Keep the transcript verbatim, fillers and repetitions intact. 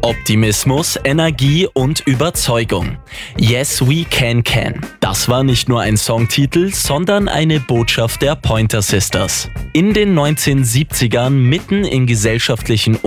Optimismus, Energie und Überzeugung. Yes, we can can. Das war nicht nur ein Songtitel, sondern eine Botschaft der Pointer Sisters. In den neunzehnhundertsiebzigern, mitten in gesellschaftlichen